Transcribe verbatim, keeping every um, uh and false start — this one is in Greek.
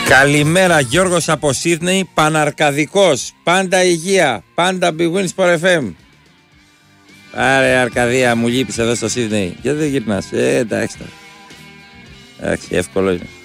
Καλημέρα, Γιώργος από Σίδνεϊ, Παναρκαδικός, πάντα υγεία, πάντα Big Win Sport εφ εμ. Άρε Αρκαδία, μου λείπεις εδώ στο Σίδνεϊ. Γιατί δεν γυρνάς, ε, εντάξει, εντάξει, εύκολο είναι.